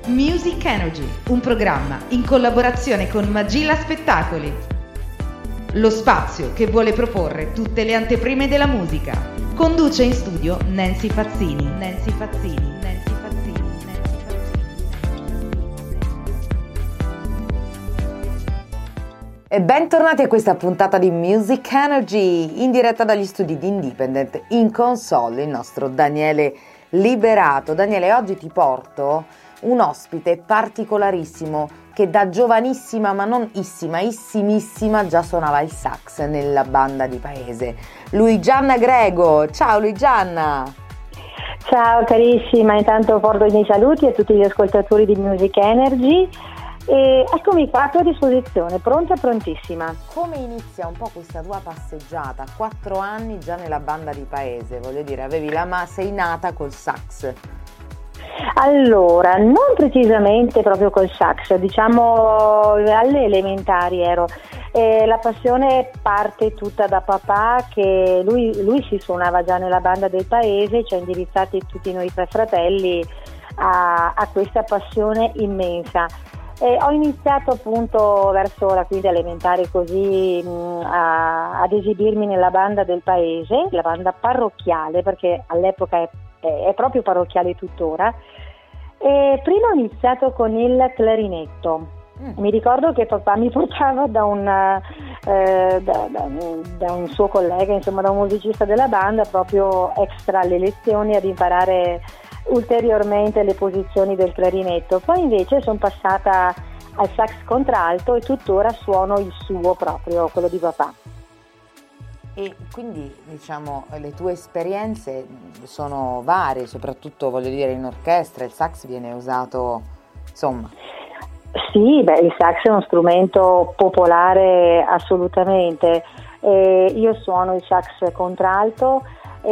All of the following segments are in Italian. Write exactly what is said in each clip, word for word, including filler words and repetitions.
Music Energy, un programma in collaborazione con Magilla Spettacoli. Lo spazio che vuole proporre tutte le anteprime della musica. Conduce in studio Nancy Fazzini. Nancy Fazzini. Nancy Fazzini. Nancy Fazzini. E bentornati a questa puntata di Music Energy in diretta dagli studi di Indipendent. In console il nostro Daniele Liberato. Daniele, oggi ti porto un ospite particolarissimo che da giovanissima, ma non issima, issimissima, già suonava il sax nella banda di paese. Luigianna Grego. Ciao Luigianna! Ciao carissima, intanto porto i miei saluti a tutti gli ascoltatori di Music Energy e eccomi qua a tua disposizione, pronta, prontissima. Come inizia un po' questa tua passeggiata? Quattro anni già nella banda di paese, voglio dire, avevi la ma sei nata col sax. Allora, non precisamente proprio col sax, diciamo alle elementari ero. Eh, la passione parte tutta da papà, che lui, lui si suonava già nella banda del paese, ci ha indirizzati tutti noi tre fratelli a, a questa passione immensa. Eh, ho iniziato appunto verso la quinta elementare così mh, a, ad esibirmi nella banda del paese, la banda parrocchiale, perché all'epoca è, è, è proprio parrocchiale tuttora. E prima ho iniziato con il clarinetto. Mm. Mi ricordo che papà mi portava da un, eh, da, da, da un suo collega, insomma da un musicista della banda, proprio extra alle lezioni ad imparare ulteriormente le posizioni del clarinetto. Poi invece sono passata al sax contralto e tuttora suono il suo proprio, quello di papà. E quindi diciamo le tue esperienze sono varie, soprattutto voglio dire in orchestra il sax viene usato, insomma. Sì, beh, il sax è uno strumento popolare assolutamente. Eh, io suono il sax contralto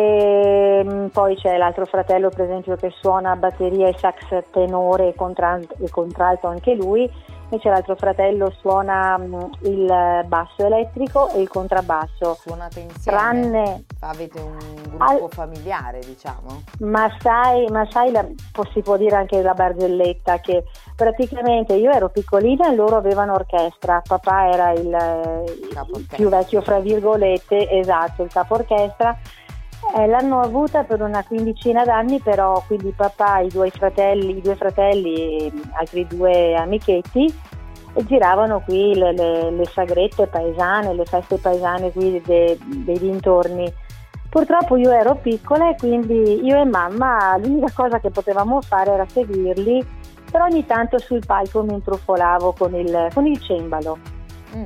e poi c'è l'altro fratello per esempio che suona batteria e sax tenore e contralto, e contralto anche lui, e c'è l'altro fratello suona mh, il basso elettrico e il contrabbasso. Suonate insieme? Tranne... Avete un gruppo al... familiare, diciamo? Ma sai, ma sai la, si può dire anche la barzelletta che praticamente io ero piccolina e loro avevano orchestra, papà era il, il più vecchio fra virgolette, esatto, il capo orchestra. Eh, l'hanno avuta per una quindicina d'anni, però quindi papà, i due fratelli, i due fratelli e altri due amichetti e giravano qui le, le, le sagrette paesane, le feste paesane qui de, dei dintorni. Purtroppo io ero piccola e quindi io e mamma l'unica cosa che potevamo fare era seguirli, però ogni tanto sul palco mi intrufolavo con il, con il cembalo. Mm.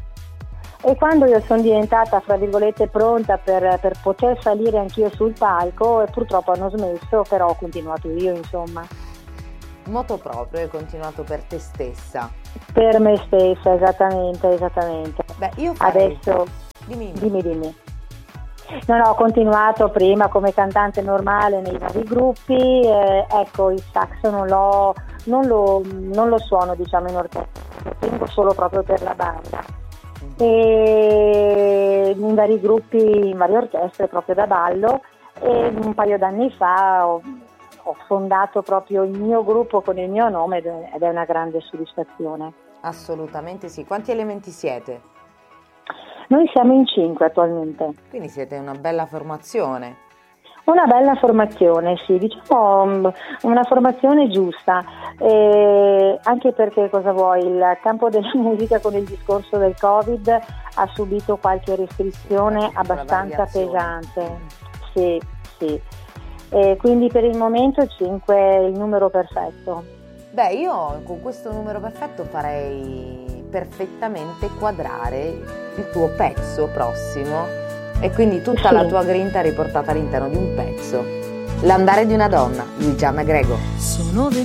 E quando io sono diventata, fra virgolette, pronta per, per poter salire anch'io sul palco, e purtroppo hanno smesso, però ho continuato io, insomma. Moto proprio, hai continuato per te stessa. Per me stessa, esattamente, esattamente. Beh, io farei... Adesso, dimmi. dimmi, dimmi. No, no, ho continuato prima come cantante normale nei vari gruppi, eh, ecco, il sax non l'ho, non lo, non lo suono, diciamo, in orchestra, lo tengo solo proprio per la banda. E in vari gruppi, in varie orchestre proprio da ballo, e un paio d'anni fa ho, ho fondato proprio il mio gruppo con il mio nome ed è una grande soddisfazione. Assolutamente sì. Quanti elementi siete? Noi siamo in cinque attualmente. Quindi siete una bella formazione. Una bella formazione, sì, diciamo una formazione giusta, eh, anche perché cosa vuoi, il campo della musica con il discorso del Covid ha subito qualche restrizione abbastanza pesante, sì, sì, e quindi per il momento cinque è il numero perfetto. Beh, io con questo numero perfetto farei perfettamente quadrare il tuo pezzo prossimo. E quindi tutta sì. La tua grinta riportata all'interno di un pezzo. L'andare di una donna, Luigianna Grego. Sono